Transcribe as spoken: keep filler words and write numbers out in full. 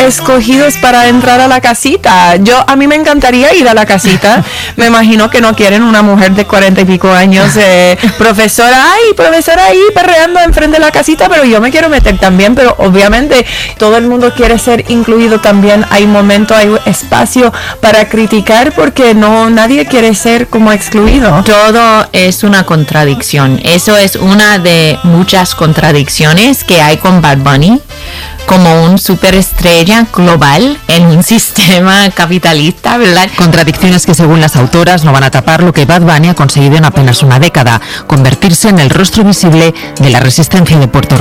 escogidos para entrar a la casita. Yo, a mí me encantaría ir a la casita. Me imagino que no quieren una mujer de cuarenta y pico años, eh, profesora, ay, profesora ahí perreando enfrente de la casita, pero yo me quiero meter también, pero obviamente todo el mundo quiere ser incluido también. Hay momento, hay espacio para criticar porque no, nadie quiere ser como excluido. Todo es una contradicción. Eso es una de muchas contradicciones que hay con Bad Bunny como un superestrella global en un sistema capitalista, ¿verdad? Contradicciones que según las autoras no van a tapar lo que Bad Bunny ha conseguido en apenas una década, convertirse en el rostro visible de la resistencia de Puerto Rico.